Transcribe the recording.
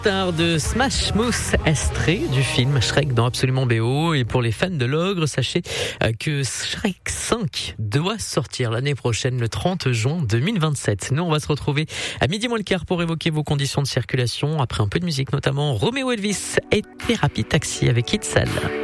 Star de Smash Mouth, extrait du film Shrek dans Absolument BO. Et pour les fans de l'ogre, sachez que Shrek 5 doit sortir l'année prochaine, le 30 juin 2027. Nous, on va se retrouver à midi moins le quart pour évoquer vos conditions de circulation. Après un peu de musique, notamment Roméo Elvis et Thérapie Taxi avec Itzal.